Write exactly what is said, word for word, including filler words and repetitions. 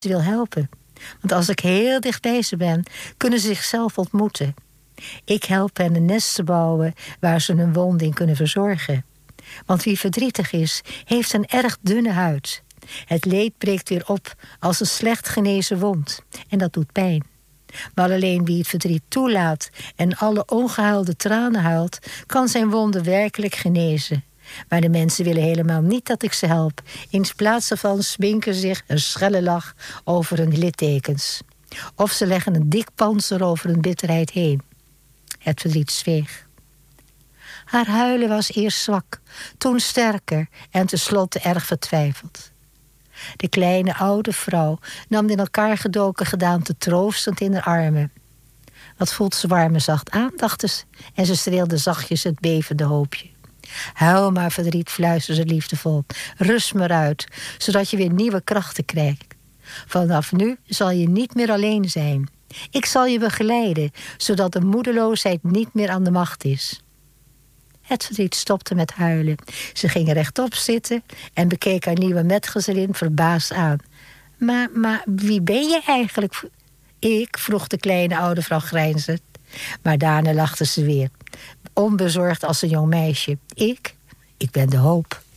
wil helpen. Want als ik heel dicht bij ze ben, kunnen ze zichzelf ontmoeten. Ik help hen een nest te bouwen waar ze hun wonden in kunnen verzorgen. Want wie verdrietig is, heeft een erg dunne huid. Het leed breekt weer op als een slecht genezen wond. En dat doet pijn. Maar alleen wie het verdriet toelaat en alle ongehuilde tranen huilt, kan zijn wonden werkelijk genezen. Maar de mensen willen helemaal niet dat ik ze help. In plaats daarvan sminken zich een schelle lach over hun littekens. Of ze leggen een dik pantser over hun bitterheid heen. Het verdriet zweeg. Haar huilen was eerst zwak, toen sterker en tenslotte erg vertwijfeld. De kleine oude vrouw nam de in elkaar gedoken gedaante troostend in haar armen. Wat voelt ze warm en zacht aan, dacht ze, en ze streelde zachtjes het bevende hoopje. Huil maar, verdriet, fluisterde ze liefdevol. Rust maar uit, zodat je weer nieuwe krachten krijgt. Vanaf nu zal je niet meer alleen zijn. Ik zal je begeleiden, zodat de moedeloosheid niet meer aan de macht is. Het verdriet stopte met huilen. Ze ging rechtop zitten en bekeek haar nieuwe metgezellin verbaasd aan. Maar, maar wie ben je eigenlijk? Ik, vroeg de kleine oude vrouw grijnzend. Maar daarna lachte ze weer, onbezorgd als een jong meisje. Ik? Ik ben de hoop.